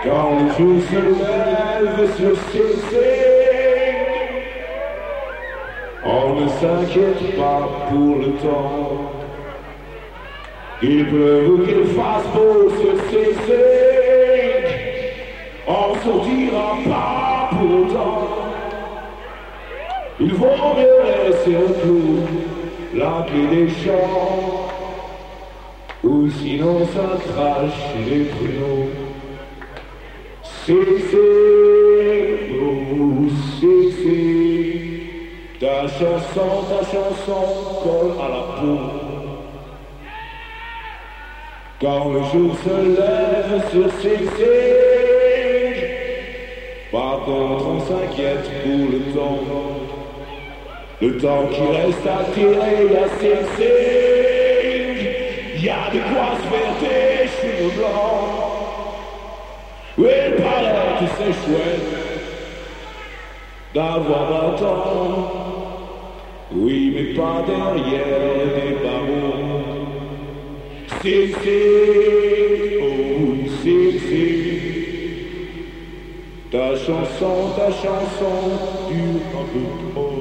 Quand le jour se lève sur ses aigles, on ne s'inquiète pas pour le temps. Il pleuve ou qu'il fasse beau sur ses aigles, on sortira pas pour autant. Il vaut mieux laisser au clou la clé des champs, ou sinon ça crache les pruneaux. C'est, oh, c'est, ta chanson colle à la peau. Quand le jour se lève sur ses aigles, par contre on s'inquiète pour le temps qui reste à tirer à ses aigles. Y a de quoi se faire des cheveux blancs. Oui, il paraît que c'est chouette d'avoir 20 ans. Oui, mais pas derrière des barreaux. C'est, oh, c'est, ta chanson dure un peu trop.